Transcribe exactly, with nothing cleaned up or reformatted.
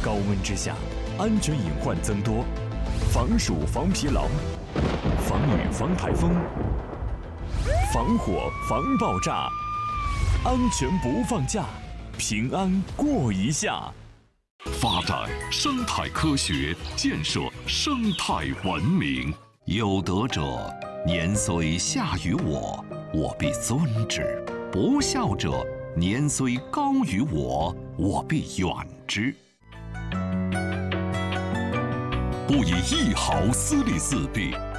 高温之下，安全隐患增多，防暑防疲劳，防雨防台风，防火防爆炸，安全不放假，平安过一夏。 发展生态科学，建设生态文明。有德者，年虽下于我，我必尊之；不孝者，年虽高于我，我必远之。不以一毫私利四弊，